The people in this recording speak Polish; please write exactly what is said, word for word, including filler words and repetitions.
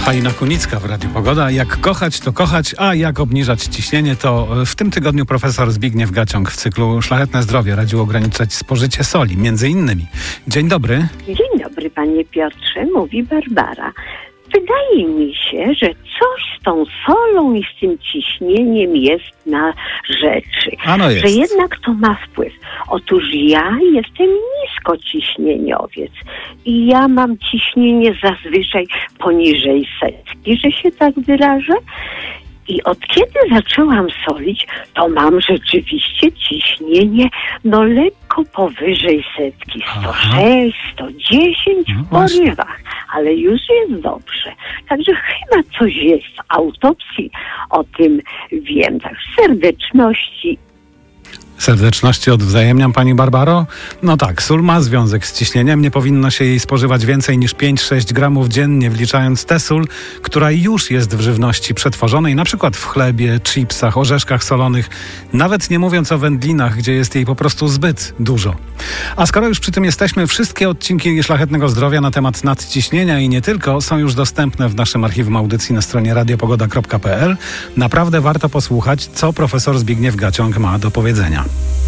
Halina Kunicka w Radiu Pogoda. Jak kochać, to kochać, a jak obniżać ciśnienie, to w tym tygodniu profesor Zbigniew Gaciąg w cyklu Szlachetne Zdrowie radził ograniczać spożycie soli, między innymi. Dzień dobry. Dzień dobry, panie Piotrze, mówi Barbara. Wydaje mi się, że coś z tą solą i z tym ciśnieniem jest na rzeczy. Ano jest. Że jednak to ma wpływ. Otóż ja jestem niskociśnieniowiec i ja mam ciśnienie zazwyczaj poniżej setki, że się tak wyrażę. I od kiedy zaczęłam solić, to mam rzeczywiście ciśnienie no lekko powyżej setki. sto sześć, sto dziesięć w porywach, ale już jest dobrze. Także chyba coś jest w autopsji, o tym wiem. Tak, serdeczności. Serdeczności odwzajemniam, pani Barbaro. No tak, sól ma związek z ciśnieniem. Nie powinno się jej spożywać więcej niż pięć do sześciu gramów dziennie, wliczając tę sól, która już jest w żywności przetworzonej, na przykład w chlebie, chipsach, orzeszkach solonych, nawet nie mówiąc o wędlinach, gdzie jest jej po prostu zbyt dużo. A skoro już przy tym jesteśmy, wszystkie odcinki Szlachetnego Zdrowia na temat nadciśnienia i nie tylko są już dostępne w naszym archiwum audycji na stronie radiopogoda kropka p l. Naprawdę warto posłuchać, co profesor Zbigniew Gaciąg ma do powiedzenia.